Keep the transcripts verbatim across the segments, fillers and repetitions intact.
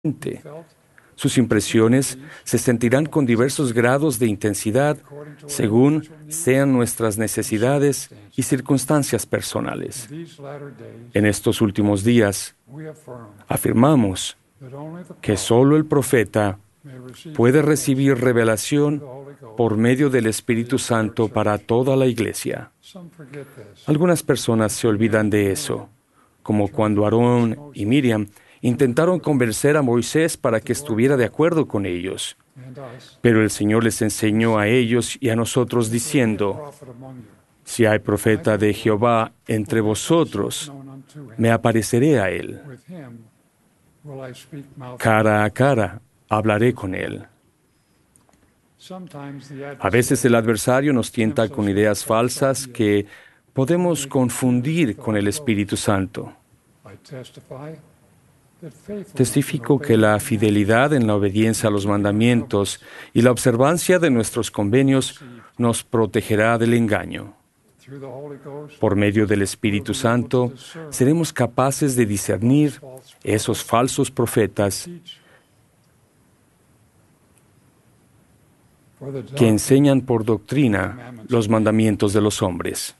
Sus impresiones se sentirán con diversos grados de intensidad según sean nuestras necesidades y circunstancias personales. En estos últimos días, afirmamos que solo el profeta puede recibir revelación por medio del Espíritu Santo para toda la Iglesia. Algunas personas se olvidan de eso, como cuando Aarón y Miriam intentaron convencer a Moisés para que estuviera de acuerdo con ellos. Pero el Señor les enseñó a ellos y a nosotros diciendo: si hay profeta de Jehová entre vosotros, me apareceré a él. Cara a cara hablaré con él. A veces el adversario nos tienta con ideas falsas que podemos confundir con el Espíritu Santo. Testifico que la fidelidad en la obediencia a los mandamientos y la observancia de nuestros convenios nos protegerá del engaño. Por medio del Espíritu Santo, seremos capaces de discernir esos falsos profetas que enseñan por doctrina los mandamientos de los hombres.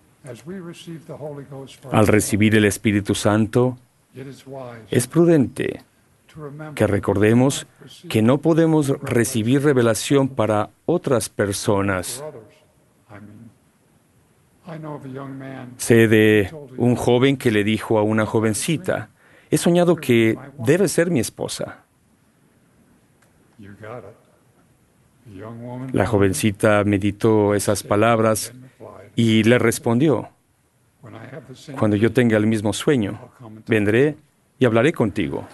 Al recibir el Espíritu Santo, es prudente que recordemos que no podemos recibir revelación para otras personas. Sé de un joven que le dijo a una jovencita: he soñado que debe ser mi esposa. La jovencita meditó esas palabras y le respondió: cuando yo tenga el mismo sueño, vendré y hablaré contigo.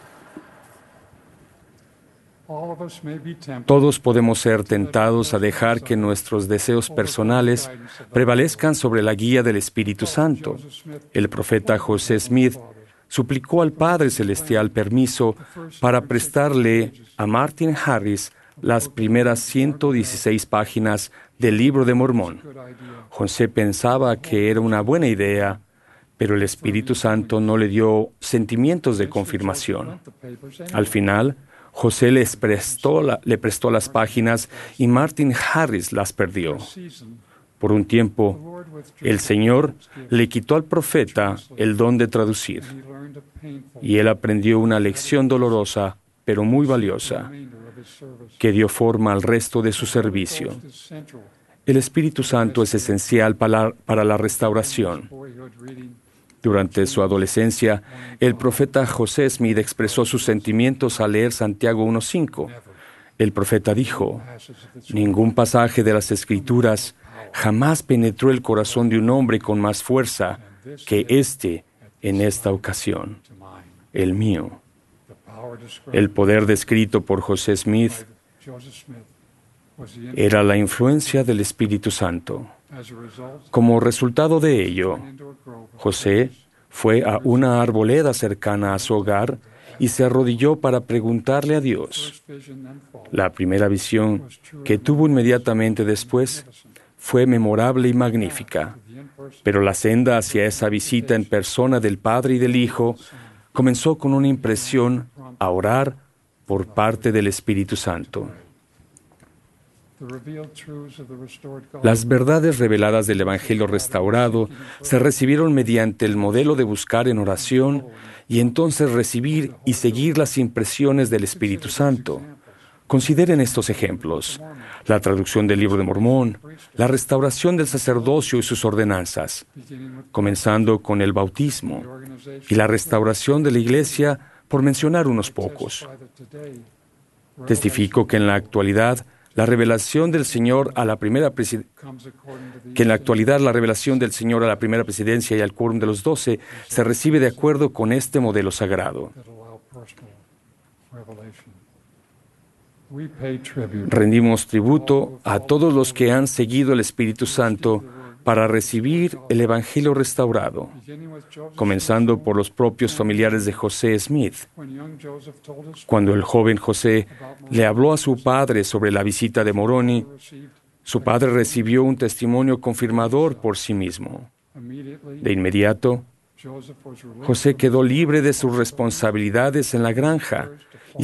Todos podemos ser tentados a dejar que nuestros deseos personales prevalezcan sobre la guía del Espíritu Santo. El profeta José Smith suplicó al Padre Celestial permiso para prestarle a Martin Harris las primeras ciento dieciséis páginas del Libro de Mormón. José pensaba que era una buena idea, pero el Espíritu Santo no le dio sentimientos de confirmación. Al final, José les prestó la, le prestó las páginas y Martin Harris las perdió. Por un tiempo, el Señor le quitó al profeta el don de traducir, y él aprendió una lección dolorosa, pero muy valiosa, que dio forma al resto de su servicio. El Espíritu Santo es esencial para, para la restauración. Durante su adolescencia, el profeta José Smith expresó sus sentimientos al leer Santiago uno cinco. El profeta dijo: ningún pasaje de las Escrituras jamás penetró el corazón de un hombre con más fuerza que este en esta ocasión, el mío. El poder descrito por José Smith era la influencia del Espíritu Santo. Como resultado de ello, José fue a una arboleda cercana a su hogar y se arrodilló para preguntarle a Dios. La primera visión que tuvo inmediatamente después fue memorable y magnífica, pero la senda hacia esa visita en persona del Padre y del Hijo comenzó con una impresión a orar por parte del Espíritu Santo. Las verdades reveladas del Evangelio restaurado se recibieron mediante el modelo de buscar en oración y entonces recibir y seguir las impresiones del Espíritu Santo. Consideren estos ejemplos: la traducción del Libro de Mormón, la restauración del sacerdocio y sus ordenanzas, comenzando con el bautismo, y la restauración de la Iglesia, por mencionar unos pocos. Testifico que en la actualidad la revelación del Señor a la primera presi- que en la actualidad la revelación del Señor a la primera presidencia y al quórum de los doce se recibe de acuerdo con este modelo sagrado. Rendimos tributo a todos los que han seguido el Espíritu Santo para recibir el Evangelio restaurado, comenzando por los propios familiares de José Smith. Cuando el joven José le habló a su padre sobre la visita de Moroni, su padre recibió un testimonio confirmador por sí mismo. De inmediato, José quedó libre de sus responsabilidades en la granja